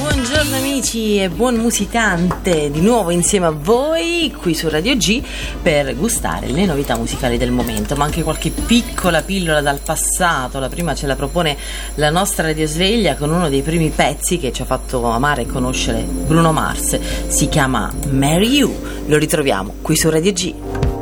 Buongiorno amici e buon musicante, di nuovo insieme a voi qui su Radio G per gustare le novità musicali del momento, ma anche qualche piccola pillola dal passato. La prima ce la propone la nostra radiosveglia con uno dei primi pezzi che ci ha fatto amare e conoscere Bruno Mars, si chiama Marry You, lo ritroviamo qui su Radio G.